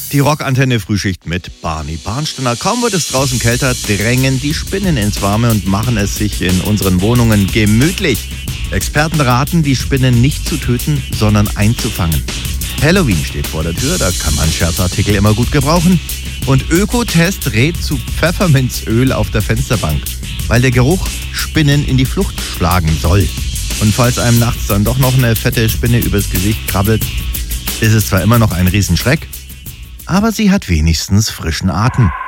Die Rockantenne Frühschicht mit Barney Barnsteiner. Kaum wird es draußen kälter, drängen die Spinnen ins Warme und machen es sich in unseren Wohnungen gemütlich. Experten raten, die Spinnen nicht zu töten, sondern einzufangen. Halloween steht vor der Tür, da kann man Scherzartikel immer gut gebrauchen. Und Ökotest rät zu Pfefferminzöl auf der Fensterbank, weil der Geruch Spinnen in die Flucht schlagen soll. Und falls einem nachts dann doch noch eine fette Spinne übers Gesicht krabbelt, ist es zwar immer noch ein Riesenschreck, aber sie hat wenigstens frischen Atem.